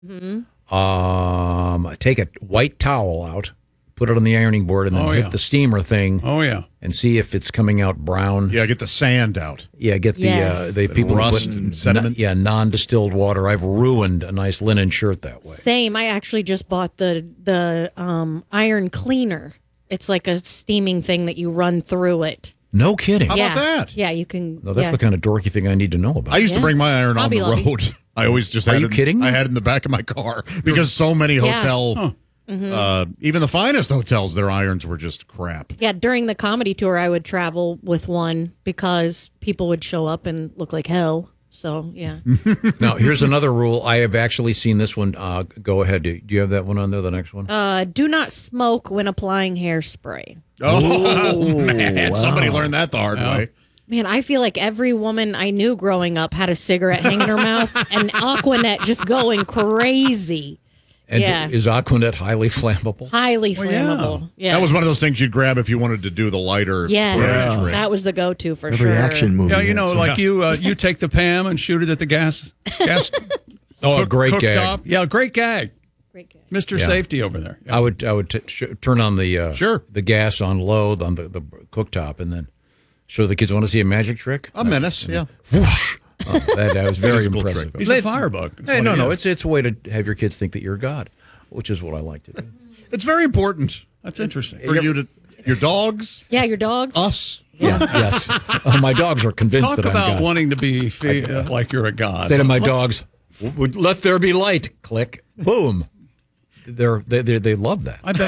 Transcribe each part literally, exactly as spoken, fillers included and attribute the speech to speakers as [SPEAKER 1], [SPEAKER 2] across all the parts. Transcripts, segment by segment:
[SPEAKER 1] Mm-hmm. Um, take a white towel out, put it on the ironing board, and then
[SPEAKER 2] Oh,
[SPEAKER 1] hit
[SPEAKER 2] yeah.
[SPEAKER 1] the steamer thing.
[SPEAKER 2] Oh, yeah.
[SPEAKER 1] And see if it's coming out brown.
[SPEAKER 3] Yeah, get the sand out.
[SPEAKER 1] Yeah, get the
[SPEAKER 4] Yes.
[SPEAKER 1] uh, the
[SPEAKER 3] The
[SPEAKER 1] people who
[SPEAKER 3] rust
[SPEAKER 1] put
[SPEAKER 3] and sediment.
[SPEAKER 1] non- yeah, non-distilled water. I've ruined a nice linen shirt that way.
[SPEAKER 4] Same. I actually just bought the the um, iron cleaner. It's like a steaming thing that you run through it.
[SPEAKER 1] No kidding.
[SPEAKER 3] How
[SPEAKER 4] yeah.
[SPEAKER 3] about that?
[SPEAKER 4] Yeah, you can.
[SPEAKER 1] No, that's
[SPEAKER 4] yeah.
[SPEAKER 1] the kind of dorky thing I need to know about.
[SPEAKER 3] I used to
[SPEAKER 4] Yeah.
[SPEAKER 3] bring my iron on
[SPEAKER 4] Hobby
[SPEAKER 3] the
[SPEAKER 4] Lobby.
[SPEAKER 3] road. I always just
[SPEAKER 1] Are
[SPEAKER 3] had
[SPEAKER 1] you
[SPEAKER 3] it,
[SPEAKER 1] kidding me?
[SPEAKER 3] I had it in the back of my car because so many
[SPEAKER 4] Yeah.
[SPEAKER 3] hotel,
[SPEAKER 2] Huh.
[SPEAKER 3] uh, even the finest hotels, their irons were just crap.
[SPEAKER 4] Yeah, during the comedy tour, I would travel with one because people would show up and look like hell. So, yeah.
[SPEAKER 1] Now, here's another rule. I have actually seen this one. Uh, go ahead. Do do you have that one on there, the next one?
[SPEAKER 4] Uh, do not smoke when applying hairspray.
[SPEAKER 3] Oh, man. Somebody learned that the hard
[SPEAKER 2] Yeah.
[SPEAKER 3] way.
[SPEAKER 4] Man, I feel like every woman I knew growing up had a cigarette hanging in her mouth and Aquanet just going crazy.
[SPEAKER 1] And
[SPEAKER 4] yeah.
[SPEAKER 1] is Aquanet highly flammable?
[SPEAKER 4] Highly
[SPEAKER 2] Well, yeah.
[SPEAKER 4] flammable. Yeah.
[SPEAKER 3] That was one of those things you'd grab if you wanted to do the lighter
[SPEAKER 4] Yes.
[SPEAKER 3] spray
[SPEAKER 5] Yeah.
[SPEAKER 3] trick.
[SPEAKER 4] That was the go-to for
[SPEAKER 5] Every
[SPEAKER 4] sure.
[SPEAKER 5] action movie.
[SPEAKER 2] Yeah, you know,
[SPEAKER 5] has-
[SPEAKER 2] like you uh, you take the Pam and shoot it at the gas gas
[SPEAKER 1] Oh, a
[SPEAKER 2] cook-
[SPEAKER 1] great gag.
[SPEAKER 2] cooktop. Yeah, great gag.
[SPEAKER 4] Great gag.
[SPEAKER 2] Mister
[SPEAKER 1] Yeah.
[SPEAKER 2] Safety over there. Yeah.
[SPEAKER 1] I would I would t- sh- turn on the uh,
[SPEAKER 3] Sure.
[SPEAKER 1] the gas on low on the, the cooktop and then show the kids. Want to see a magic trick?
[SPEAKER 3] A menace, yeah.
[SPEAKER 1] Whoosh! Oh, that, that was very
[SPEAKER 3] It is a cool
[SPEAKER 1] impressive.
[SPEAKER 3] trick, though.
[SPEAKER 2] He's a firebug. That's
[SPEAKER 1] Hey,
[SPEAKER 2] what
[SPEAKER 1] no,
[SPEAKER 2] he
[SPEAKER 1] no,
[SPEAKER 2] is.
[SPEAKER 1] it's it's a way to have your kids think that you're God, which is what I like to do.
[SPEAKER 3] It's very important
[SPEAKER 2] That's interesting.
[SPEAKER 3] for you to, your dogs,
[SPEAKER 4] Yeah, your dogs.
[SPEAKER 3] us.
[SPEAKER 1] Yeah, yes. Uh, my dogs are convinced
[SPEAKER 2] Talk
[SPEAKER 1] that I'm
[SPEAKER 2] about
[SPEAKER 1] God.
[SPEAKER 2] wanting to be fe- uh, like you're a god.
[SPEAKER 1] Say to my
[SPEAKER 2] Let's-
[SPEAKER 1] dogs, "W- "Let there be light." Click, boom. They're they they, they love that.
[SPEAKER 2] I bet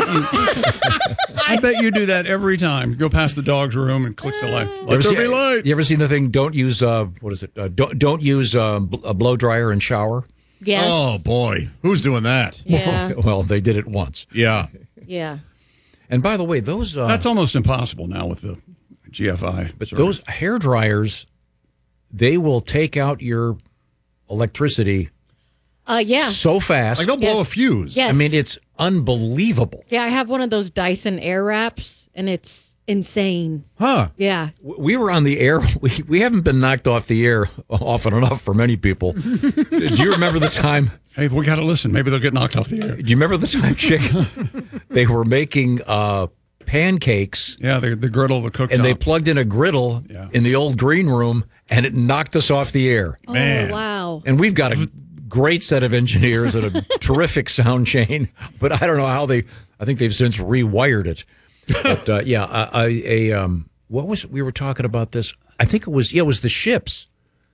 [SPEAKER 2] you. I bet you do that every time. You go past the dog's room and click the light.
[SPEAKER 1] You
[SPEAKER 2] Let
[SPEAKER 1] ever,
[SPEAKER 2] there
[SPEAKER 1] see,
[SPEAKER 2] be light.
[SPEAKER 1] you ever seen the thing? Don't use uh, what is it? Uh, don't don't use uh, bl- a blow dryer and shower.
[SPEAKER 4] Yes.
[SPEAKER 3] Oh, boy. Who's doing that?
[SPEAKER 4] Yeah.
[SPEAKER 1] Well, they did it once.
[SPEAKER 3] Yeah.
[SPEAKER 4] Yeah.
[SPEAKER 1] And by the way, those uh,
[SPEAKER 2] That's almost impossible now with the G F I.
[SPEAKER 1] but
[SPEAKER 2] service.
[SPEAKER 1] those hair dryers, they will take out your electricity
[SPEAKER 4] Uh, yeah.
[SPEAKER 1] so fast.
[SPEAKER 3] Like they'll blow a
[SPEAKER 4] Yes.
[SPEAKER 3] fuse.
[SPEAKER 4] Yes.
[SPEAKER 1] I mean, it's unbelievable.
[SPEAKER 4] Yeah, I have one of those Dyson Air Wraps, and it's insane.
[SPEAKER 3] Huh.
[SPEAKER 4] Yeah.
[SPEAKER 1] W- We were on the air. We we haven't been knocked off the air often enough for many people. Do you remember the time?
[SPEAKER 2] Hey, we got to listen. Maybe they'll get knocked off the air.
[SPEAKER 1] Do you remember the time, Chick? They were making uh, pancakes,
[SPEAKER 2] Yeah, the, the griddle, the cooktop.
[SPEAKER 1] and they plugged in a griddle
[SPEAKER 2] Yeah.
[SPEAKER 1] in the old green room, and it knocked us off the air.
[SPEAKER 3] Man.
[SPEAKER 4] Oh, wow.
[SPEAKER 1] And we've got a great set of engineers and a terrific sound chain, but I don't know how they. I think they've since rewired it. But uh, yeah, a, a, a um, what was we were talking about this? I think it was yeah, it was the ships.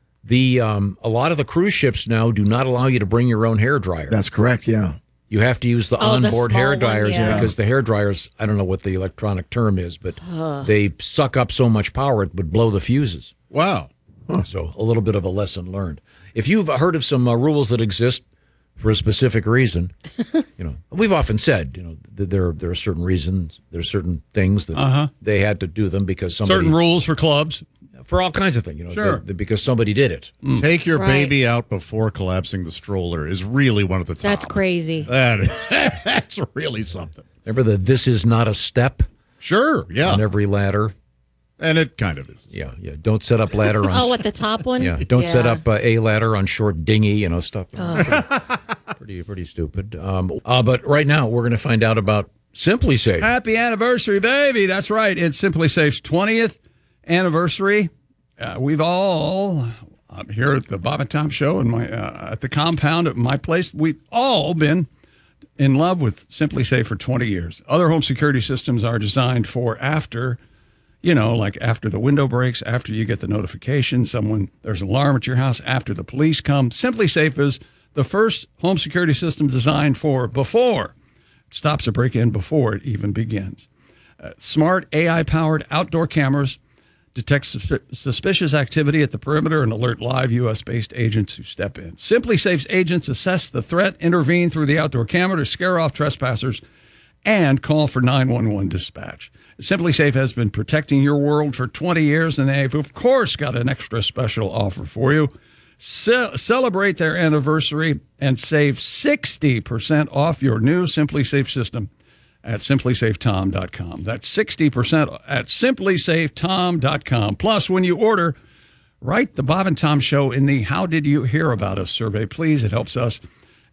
[SPEAKER 1] The um, a lot of the cruise ships now do not allow you to bring your own hair dryer.
[SPEAKER 5] That's correct, yeah.
[SPEAKER 1] You have to use the
[SPEAKER 4] Oh, the
[SPEAKER 1] onboard
[SPEAKER 4] small
[SPEAKER 1] hair
[SPEAKER 4] one,
[SPEAKER 1] dryers
[SPEAKER 4] yeah.
[SPEAKER 1] because the hair dryers. I don't know what the electronic term is, but they suck up so much power it would blow the fuses.
[SPEAKER 3] Wow.
[SPEAKER 1] So a little bit of a lesson learned. If you've heard of some uh, rules that exist for a specific reason, you know, we've often said, you know, that there there are certain reasons, there are certain things that
[SPEAKER 2] Uh-huh.
[SPEAKER 1] they had to do them because somebody
[SPEAKER 2] certain rules for clubs.
[SPEAKER 1] for all kinds of things, you know,
[SPEAKER 2] Sure.
[SPEAKER 1] that- that because somebody did it.
[SPEAKER 3] Take your
[SPEAKER 4] Right.
[SPEAKER 3] baby out before collapsing the stroller is really one of the top.
[SPEAKER 4] That's crazy.
[SPEAKER 3] That, that's really something.
[SPEAKER 1] Remember the "this is not a step"
[SPEAKER 3] Sure. Yeah.
[SPEAKER 1] on every ladder.
[SPEAKER 3] And it kind of is.
[SPEAKER 1] Yeah, yeah. Don't set up ladder on.
[SPEAKER 4] Oh, at the top one?
[SPEAKER 1] Yeah, don't set
[SPEAKER 4] Yeah.
[SPEAKER 1] up uh, a ladder on short dinghy, you know, stuff. Pretty, pretty, pretty stupid. Um, uh, but right now, we're going to find out about Simply Safe.
[SPEAKER 2] Happy anniversary, baby. That's right. It's Simply Safe's twentieth anniversary. Uh, we've all, uh, here at the Bob and Tom Show and my uh, at the compound at my place, we've all been in love with Simply Safe for twenty years. Other home security systems are designed for after, you know, like after the window breaks, after you get the notification, someone, there's an alarm at your house, after the police come. Simply Safe is the first home security system designed for before. It stops a break-in before it even begins. Uh, smart A I-powered outdoor cameras detect sus- suspicious activity at the perimeter and alert live U S-based agents who step in. Simply Safe's agents assess the threat, intervene through the outdoor camera to scare off trespassers, and call for nine one one dispatch. Simply Safe has been protecting your world for twenty years, and they've, of course, got an extra special offer for you. Ce- celebrate their anniversary and save sixty percent off your new Simply Safe system at simply safe tom dot com. That's sixty percent at simply safe tom dot com. Plus, when you order, write the Bob and Tom Show in the How Did You Hear About Us survey, please. It helps us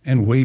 [SPEAKER 2] and we